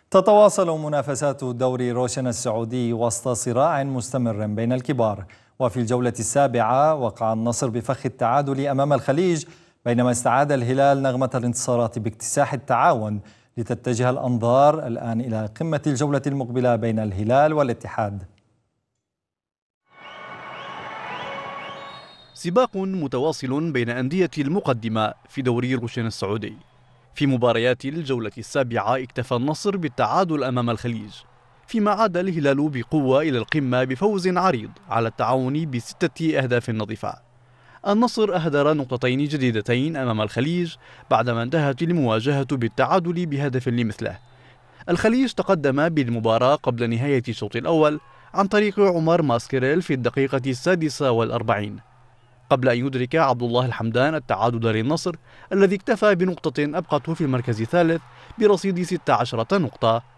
تتواصل منافسات دوري روشن السعودي وسط صراع مستمر بين الكبار، وفي الجولة السابعة وقع النصر بفخ التعادل أمام الخليج، بينما استعاد الهلال نغمة الانتصارات باكتساح التعاون، لتتجه الأنظار الآن إلى قمة الجولة المقبلة بين الهلال والاتحاد. سباق متواصل بين أندية المقدمة في دوري روشن السعودي. في مباريات الجولة السابعة اكتفى النصر بالتعادل أمام الخليج، فيما عاد الهلال بقوة إلى القمة بفوز عريض على التعاون ب6 أهداف نظيفة. النصر أهدر نقطتين جديدتين أمام الخليج بعدما انتهت المواجهة بالتعادل بهدف لمثله. الخليج تقدم بالمباراة قبل نهاية الشوط الأول عن طريق عمر ماسكيريل في الدقيقة 46، قبل أن يدرك عبد الله الحمدان التعادل للنصر الذي اكتفى بنقطة أبقته في المركز الثالث برصيد 16 نقطة